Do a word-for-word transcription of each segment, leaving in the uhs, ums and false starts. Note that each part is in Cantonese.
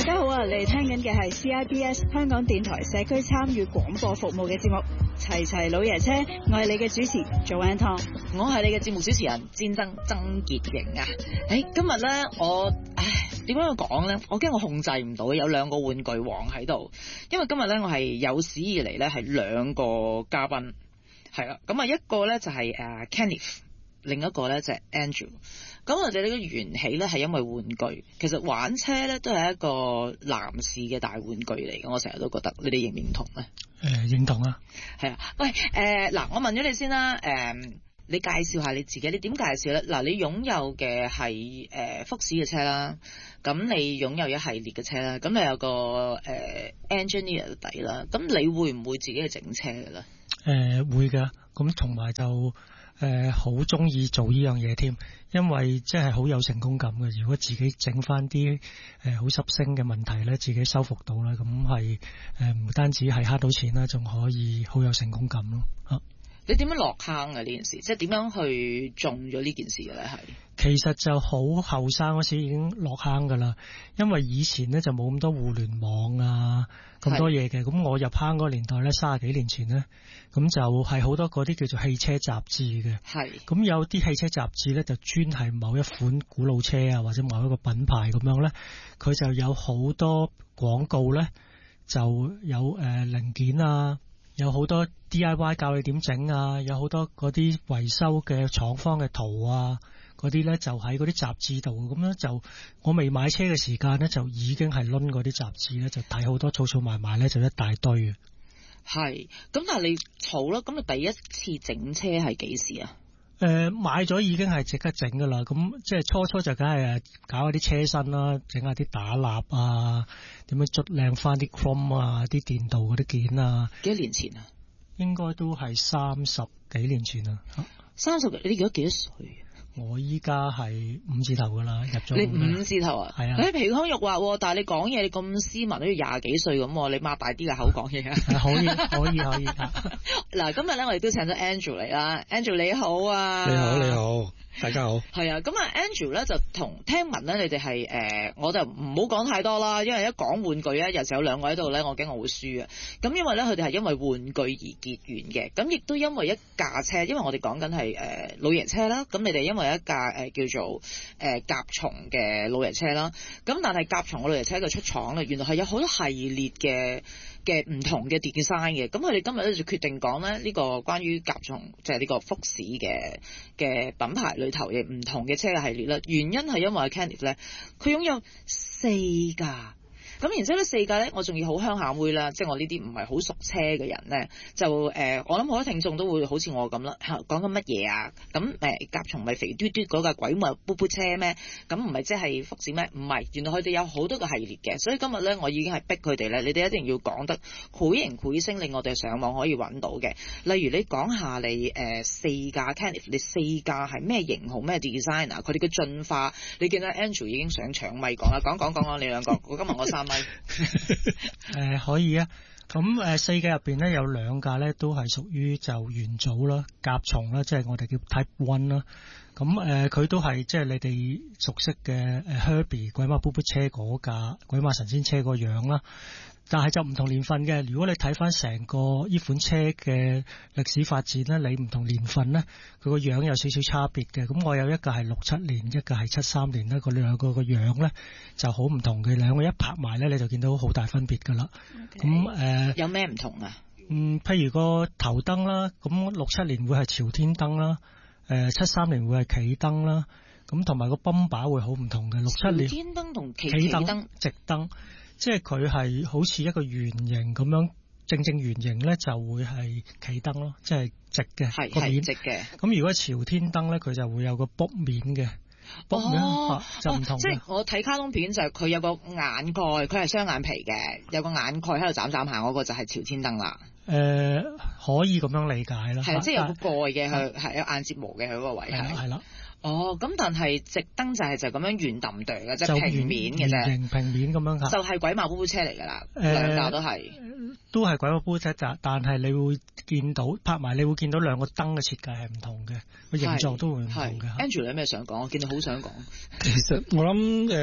大家好啊！你哋聽緊嘅係 C I B S 香港電台社區參與廣播服務嘅節目《齊齊老爺車》，我係你嘅主持Joanne Tong， 我係你嘅節目主持人戰爭曾潔瑩啊！誒，今日咧我唉點樣去講咧？我驚我控制唔到，有兩個玩具王喺度，因為今日咧我係有史以嚟咧係兩個嘉賓，係啦，咁啊一個咧就係誒 Kenneth， 另一個咧就係 Andrew。咁我哋呢個緣起咧係因為玩具，其實玩車咧都係一個男士嘅大玩具嚟嘅，我成日都覺得，你哋認唔認同咧？ 誒、呃，認同啊。 係啊，喂，誒，嗱，我問咗你先啦，誒、呃，你介紹下你自己，你點介紹咧？嗱，你擁有嘅係誒福士嘅車啦，咁你擁有一系列嘅車啦，咁你有個誒、呃、engineer 底啦，咁你會唔會自己去整車嘅咧？ 誒、呃，會噶，咁同埋就。誒好中意做呢樣嘢添，因為即係好有成功感嘅。如果自己整翻啲誒好濕星嘅問題咧，自己修復到啦，咁係誒唔單止係慳到錢啦，仲可以好有成功感咯。啊， 你點樣落坑啊？呢件事即係點樣去中咗呢件事嘅咧？係其實就好後生嗰時已經落坑噶啦，因為以前咧就冇咁多互聯網啊，咁多嘢嘅。咁我入坑嗰個年代咧，三十幾年前咧，咁就係好多嗰啲叫做汽車雜誌嘅。係咁有啲汽車雜誌咧，就專係某一款古老車啊，或者某一個品牌咁樣咧，佢就有好多廣告咧，就有誒、呃、零件啊。有好多 D I Y 教你點整啊，有好多嗰啲維修嘅廠方嘅圖啊，嗰啲咧就喺嗰啲雜誌度，咁樣就我未買車嘅時間咧，就已經係攆嗰啲雜誌咧，就睇好多儲儲埋埋咧，就一大堆啊。係，咁但係你儲啦，咁你第一次整車係幾時啊？誒、呃，買咗已經係即刻整噶啦，咁即係初初就梗係誒搞下啲車身啦，整下啲打蠟啊，點樣捽靚翻啲 chrome 啊，啲電鍍嗰啲件啊。幾多年前啊？應該都係三十幾年前啊。三十，你而家幾多歲？我依家係五字頭噶啦，入咗。你五字頭啊？係啊。你皮腔肉滑，但係你講嘢你咁斯文，好似廿幾歲咁，你擘大啲嘅口講嘢啊？可以，可以，可以。嗱，今日咧我哋都請咗 Andrew 嚟啦。Andrew 你好啊。你好，你好。大家好。係啊，咁啊 Andrew 咧就同聽聞咧，你哋係誒，我就唔好講太多啦，因為一講玩具咧，有時有兩個喺度咧，我驚我會輸啊。咁因為咧，佢哋係因為玩具而結緣嘅，咁亦都因為一架車，因為我哋講緊係誒老爺車啦，咁你哋因為一架誒、呃、叫做誒、呃、甲蟲嘅老爺車啦，咁但係甲蟲嘅老爺車嘅出廠咧，原來係有好多系列嘅嘅唔同嘅 design 嘅，咁佢哋今日咧就決定講咧呢個關於甲蟲即係呢個福士嘅嘅品牌裏頭嘅唔同嘅車嘅系列啦。原因係因為 Kenneth 咧，佢擁有四架。咁然之後呢四架咧，我仲要好鄉下妹啦，即係我呢啲唔係好熟車嘅人咧，就誒、呃，我諗好多聽眾都會好似我咁啦，講緊乜嘢啊？咁誒甲蟲咪肥嘟嘟嗰架鬼馬噗噗車咩？咁唔係即係福士咩？唔係，原來佢哋有好多個系列嘅，所以今日咧我已經係逼佢哋咧，你哋一定要講得繪形繪聲，令我哋上網可以揾到嘅。例如你講下你誒、呃、四架 Kenneth， 你四架係咩型號咩 design 啊？佢哋嘅進化，你見到 Andrew 已經想搶咪講啦，講講講講你兩個，我今日我三。誒、呃，可以啊。咁誒、呃，四架入邊咧有兩架咧都係屬於就元祖啦，甲蟲啦，即係我哋叫 Type One 啦。咁誒，佢、呃、都係即係你哋熟悉嘅誒 Herbie 鬼馬噗噗車嗰架鬼馬神仙車個樣啦。但係就唔同年份嘅，如果你睇翻成個呢款車嘅歷史發展咧，你唔同年份咧，佢個樣有少少差別嘅。咁我有一個係六七年，一個係七三年咧，佢兩個個樣咧就好唔同嘅，兩個一拍埋咧，你就見到好大分別噶啦。咁、okay. 誒、呃，有咩唔同啊？嗯，譬如個頭燈啦，咁六七年會係朝天燈啦，誒七三年會係企燈啦，咁同埋個泵把會好唔同嘅。六七年朝天燈同企燈直燈。即係佢係好似一個圓形咁樣，正正圓形咧就會係企燈咯，即係直嘅個面直嘅。咁如果朝天燈咧，佢就會有個卜面嘅卜面、哦啊、就唔同、哦。即係我睇卡通片就係佢有個眼蓋，佢係雙眼皮嘅，有個眼蓋喺度眨眨下，嗰個就係朝天燈啦。誒、呃，可以咁樣理解啦。係即係有個蓋嘅，佢係有眼睫毛嘅，佢嗰個位係。係啦。哦，咁但係直燈就係就咁樣圓揼哚嘅，即係平面嘅啫，圓形平面咁樣就係、是、鬼馬噗噗車嚟噶啦，兩架都係，都係鬼馬噗噗車，但但係你會見到拍埋，你會見到兩個燈嘅設計係唔同嘅，個形狀都會唔同嘅。Andrew 你有咩想講？我見到好想講。其實我諗誒、呃，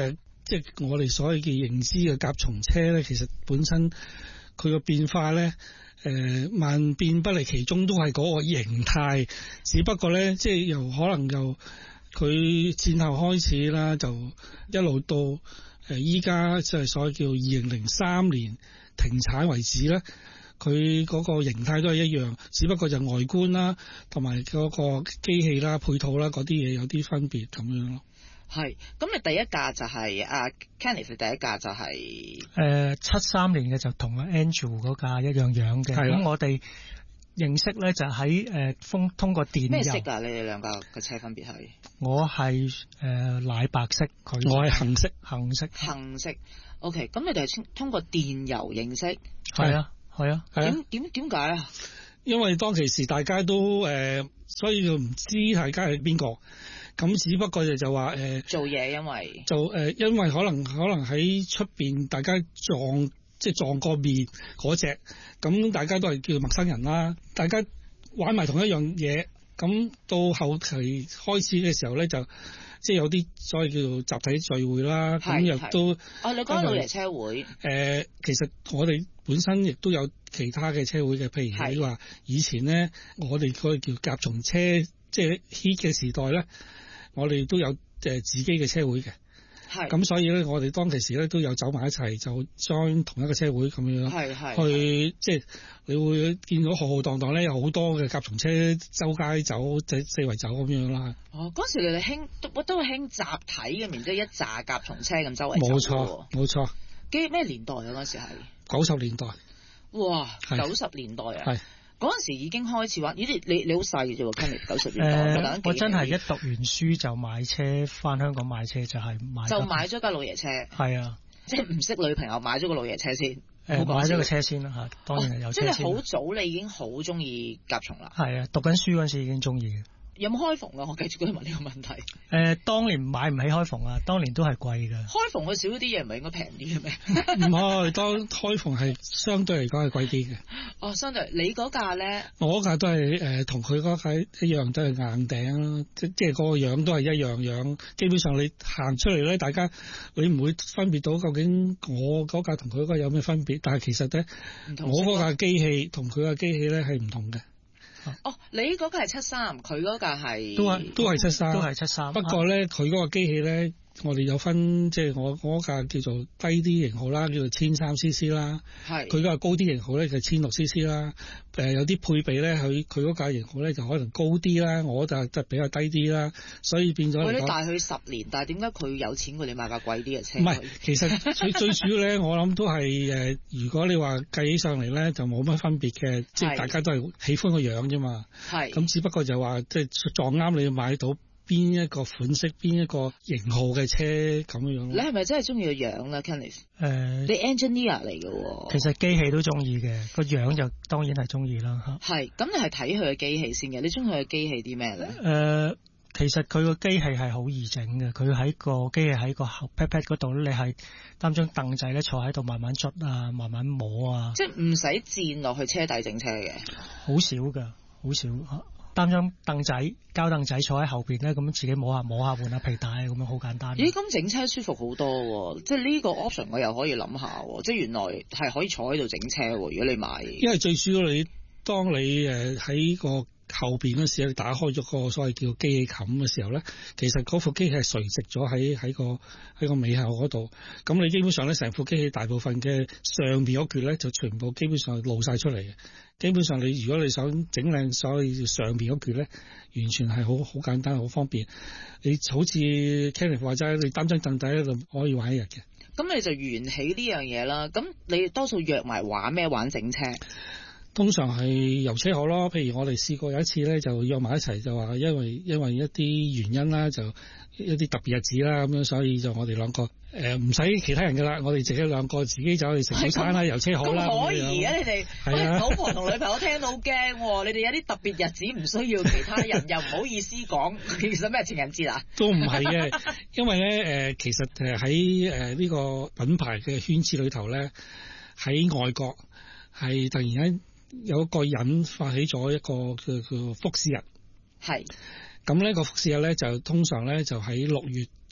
即係我哋所謂嘅認知嘅甲蟲車咧，其實本身佢個變化咧，誒、呃、萬變不離其宗，都係嗰個形態，只不過咧，即係由可能由佢戰後開始啦，就一路到誒依家即係所謂叫二零零三年停產為止咧。佢嗰個形態都係一樣，只不過就外觀啦，同埋嗰個機器啦、配套啦嗰啲嘢有啲分別咁樣咯。 係，咁你第一架就係阿 Kenneth 第一架就係誒七三年嘅，就同阿 Angel 嗰架一樣樣嘅。咁我哋認識咧就喺誒通通過電郵。咩色啊？你哋兩架嘅車分別係？ 我係誒、呃、奶白色，佢我係杏色， 杏色。 杏色。OK，咁你哋係通過電郵認識？ 係啊。係啊， 點點點解啊？ 因為當其時大家都誒、呃，所以就唔知大家係邊個，咁只不過就就話誒做嘢，因為就誒、呃，因為可能可能喺出邊大家撞即係撞過面嗰隻，咁大家都係叫陌生人啦，大家玩埋同一樣嘢，咁到後期開始嘅時候咧就。即係有啲所謂叫做集體聚會啦，咁又都哦，你講老爺車會誒、 呃，其實我哋本身亦都有其他嘅車會嘅，譬如你話以前咧，我哋嗰個叫甲蟲車，即係 hit 嘅時代咧，我哋都有誒自己嘅車會嘅。係咁，所以咧，我哋當其時咧都有走埋一齊，就 join 同一個車會咁樣，係係去即係你會見到浩浩蕩蕩咧，有好多嘅甲蟲車周街走，即四圍走咁樣啦。哦， 嗰時你哋興都都係興集體嘅，然之後一紮甲蟲車咁周圍走。 冇錯，冇錯。 幾咩年代啊？嗰時係九十年代。 哇！九十年代啊！係。嗰陣時已經開始玩，咦？你你你好細嘅啫喎，Kenny 九十年代。 呃、我真係一讀完書就買車，翻香港買車就係買就買咗架老爺車。係啊， 即係唔識女朋友買咗個老爺車先。 誒、呃，買咗個車先啦嚇，當然係有車先、哦。 即係好早你已經好中意甲蟲啦。 係啊，讀緊書嗰陣時已經中意嘅。 有冇開篷啊？我繼續問呢個問題。誒、 呃，當年買唔起開篷啊，當年都係貴㗎。 開篷佢少啲嘢，唔係應該平啲嘅咩？ 唔係，當開篷係相對嚟講係貴啲嘅。 哦，相對你嗰架咧？ 我嗰架都係誒，同佢嗰架一樣，都係硬頂咯，即即係嗰個樣都係一樣樣。基本上你行出嚟咧，大家你唔會分別到究竟我嗰架同佢嗰架有咩分別。但係其實咧，我嗰架機器同佢架機器咧係唔同嘅。 哦，你嗰架係七三，佢嗰架係都係都係七三， 都係七三。 不過咧，佢嗰個機器咧，我哋有分，即係我嗰架叫做低啲型號啦，叫做千三 C C 啦。係。佢嗰個高啲型號咧就千六 C C 啦。誒，有啲配備咧，佢佢嗰架型號咧就可能高啲啦，我就就比較低啲啦。所以變咗嚟講， 你大佢十年，但係點解佢有錢過你買架貴啲嘅車？ 唔係，其實最最主要咧，我諗都係誒，如果你話計起上嚟咧，就冇乜分別嘅，即係大家都係喜歡個樣啫嘛。係。咁只不過就話即係撞啱你買到邊一個款式、邊一個型號嘅車咁樣。 你係咪真係中意個樣咧 Kenneth？ 誒， 你 engineer 嚟嘅。 其實機器都中意嘅，個樣就當然係中意啦嚇。 係，咁你係睇佢嘅機器先嘅。你中意佢嘅機器啲咩咧？ 誒、呃，其實佢個機器係好易整嘅。佢喺個機器喺個後 pat pat 嗰度咧，你係擔張凳仔咧坐喺度慢慢捽啊，慢慢摸啊。 即係唔使墊落去車底整車嘅。 好少㗎，好少嚇。擔張凳仔、膠凳仔坐喺後邊咧，咁自己摸下摸下換下皮帶咁樣，好簡單。 咦，咁整車舒服好多喎！即係呢個 option 我又可以諗下，即係原來係可以坐喺度整車。如果你買， 因為最主要你當你誒喺個後邊嗰時，你打開咗個所謂叫機器冚嘅時候咧，其實嗰副機器係垂直咗喺喺個喺個尾後嗰度。咁你基本上咧，成副機器大部分嘅上邊嗰橛咧，就全部基本上露晒出嚟嘅。基本上你如果你想整靚所謂上邊嗰橛咧，完全係好好簡單好方便。你好似 Kenneth 話齋，你擔張凳仔喺度可以玩一日嘅。 咁你就緣起呢樣嘢啦。咁你多數約埋玩咩？玩整車？ 通常係遊車河咯，譬如我哋試過有一次咧，就約埋一齊，就話因為因為一啲原因啦，就一啲特別日子啦，咁樣所以就我哋兩個誒唔使其他人噶啦，我哋自己兩個自己走去食早餐啦，遊車河啦。 咁可以啊！你哋喂老婆同女朋友聽到好驚，你哋有啲特別日子唔需要其他人，又唔好意思講，其實咩情人節啊？ 都唔係嘅，因為咧誒、呃，其實誒喺誒呢個品牌嘅圈子裏頭咧，喺外國係突然間。有一個人發起咗一個叫叫福士日，係咁呢個福士日咧就通常咧就喺六月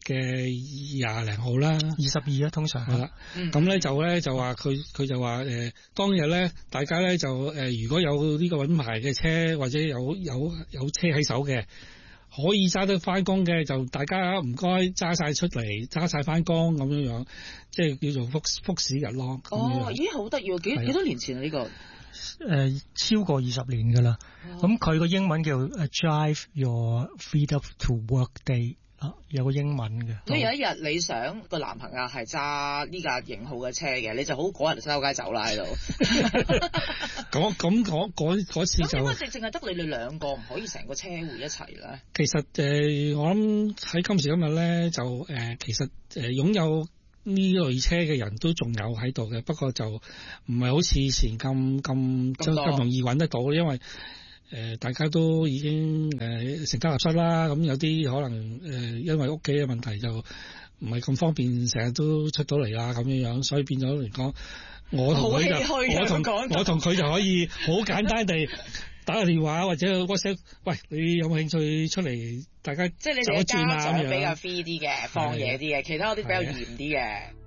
嘅廿零號啦， 二十二啊，通常係啦。咁咧、嗯、就咧就話佢佢就話誒、呃、當日咧，大家咧就誒、呃、如果有呢個品牌嘅車或者有有有車喺手嘅，可以揸得翻工嘅，就大家唔該揸晒出嚟，揸晒翻工咁樣樣，即係叫做福福士日咯。 哦，咦，好得意喎！幾幾多年前啊？呢、這個？ 誒、呃、超過二十年㗎啦，咁佢個英文叫 Drive Your Freedom to Work Day 啊，有個英文嘅。 咁有一日你想個男朋友係揸呢架型號嘅車嘅，你就好嗰日就周街走啦喺度。 咁咁嗰嗰嗰次就， 點解淨淨係得你哋兩個唔可以成個車會一齊咧？ 其實誒、呃，我諗喺今時今日咧，就誒、呃、其實誒擁有呢類車嘅人都仲有喺度嘅，不過就唔係好似以前咁咁咁容易揾得到，因為誒、呃、大家都已經誒、呃、成家立室啦，咁有啲可能誒、呃、因為屋企嘅問題就唔係咁方便，成日都出到嚟啦咁樣樣，所以變咗嚟講，我同佢就我同我同佢就可以好簡單地打個電話或者 WhatsApp， 喂，你有冇興趣出嚟？大家即係你哋嘅家長比較 free 啲嘅，放嘢啲嘅，其他嗰啲比較嚴啲嘅。